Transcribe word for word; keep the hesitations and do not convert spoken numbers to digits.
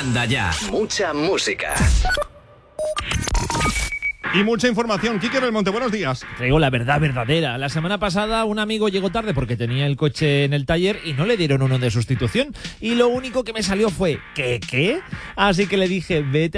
Manda Ya. Mucha música. Y mucha información. Quique Belmonte, buenos días. Traigo la verdad verdadera. La semana pasada un amigo llegó tarde porque tenía el coche en el taller y no le dieron uno de sustitución. Y lo único que me salió fue ¿qué qué? Así que le dije, vete